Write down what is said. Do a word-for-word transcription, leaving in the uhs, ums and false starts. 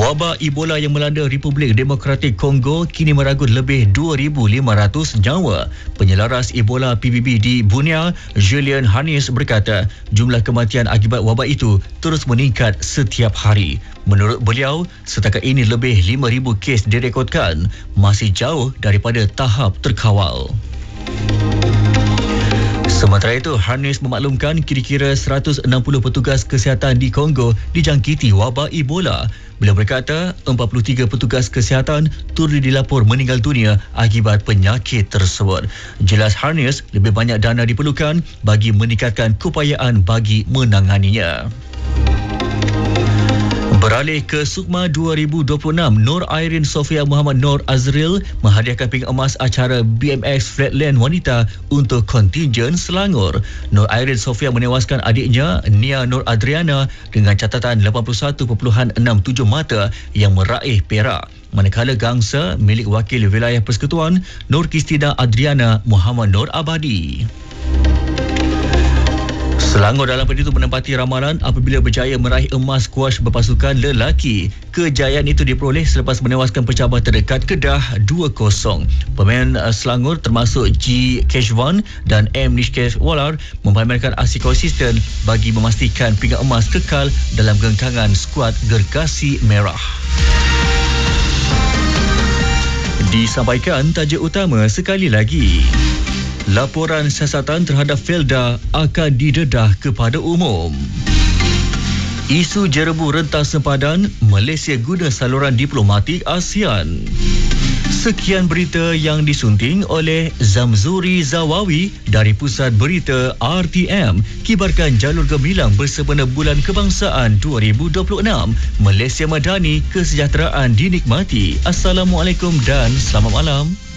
Wabak Ebola yang melanda Republik Demokratik Kongo kini meranggut lebih dua ribu lima ratus nyawa. Penyelaras Ebola P B B di Bunia, Julian Hannes berkata, jumlah kematian akibat wabak itu terus meningkat setiap hari. Menurut beliau, setakat ini lebih lima ribu kes direkodkan, masih jauh daripada tahap terkawal. Sementara itu, Hannes memaklumkan kira-kira seratus enam puluh petugas kesihatan di Kongo dijangkiti wabak Ebola. Beliau berkata, empat puluh tiga petugas kesihatan turut dilapor meninggal dunia akibat penyakit tersebut. Jelas Hannes, lebih banyak dana diperlukan bagi meningkatkan keupayaan bagi menanganinya. Beralih ke Sukma dua ribu dua puluh enam, Nur Airin Sofia Muhammad Nur Azril menghadiahkan pingat emas acara B M X Flatland Wanita untuk kontingen Selangor. Nur Airin Sofia menewaskan adiknya Nia Nur Adriana dengan catatan lapan puluh satu perpuluhan enam tujuh mata yang meraih perak. Manakala gangsa milik wakil wilayah persekutuan Nur Kristina Adriana Muhammad Nur Abadi. Selangor dalam pada itu menempati ramalan apabila berjaya meraih emas skuash berpasukan lelaki. Kejayaan itu diperoleh selepas menewaskan pencabar terdekat Kedah dua kosong. Pemain Selangor termasuk G. Keshwan dan M. Nishkeshwalar mempamerkan aksi konsisten bagi memastikan pingat emas kekal dalam gengkangan skuad Gergasi Merah. Disampaikan tajuk utama sekali lagi. Laporan siasatan terhadap Felda akan didedah kepada umum. Isu jerebu rentas sempadan, Malaysia guna saluran diplomatik ASEAN. Sekian berita yang disunting oleh Zamzuri Zawawi dari Pusat Berita R T M. Kibarkan jalur gemilang bersempena Bulan Kebangsaan dua ribu dua puluh enam. Malaysia Madani, kesejahteraan dinikmati. Assalamualaikum dan selamat malam.